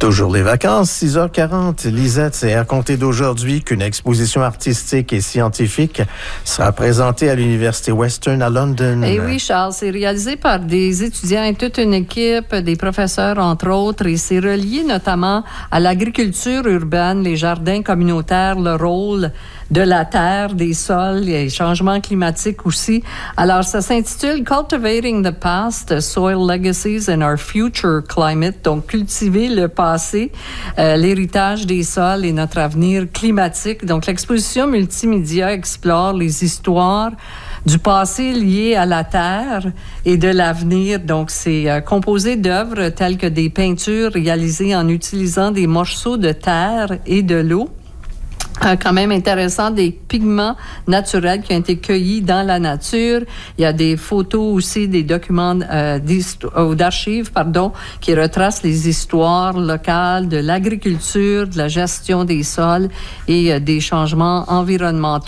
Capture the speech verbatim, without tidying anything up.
Toujours les vacances, six heures quarante. Lisette, c'est à compter d'aujourd'hui qu'une exposition artistique et scientifique sera présentée à l'Université Western à London. Eh oui, Charles, c'est réalisé par des étudiants et toute une équipe, des professeurs entre autres, et c'est relié notamment à l'agriculture urbaine, les jardins communautaires, le rôle de la terre, des sols, les changements climatiques aussi. Alors, ça s'intitule Cultivating the Past, Soil Legacies and Our Future Climate. Donc, cultiver le passé, euh, l'héritage des sols et notre avenir climatique. Donc, l'exposition multimédia explore les histoires du passé lié à la terre et de l'avenir. Donc, c'est euh, composé d'œuvres telles que des peintures réalisées en utilisant des morceaux de terre et de l'eau. Euh, quand même intéressant, des pigments naturels qui ont été cueillis dans la nature. Il y a des photos aussi, des documents euh, euh, d'archives, pardon, qui retracent les histoires locales de l'agriculture, de la gestion des sols et euh, des changements environnementaux.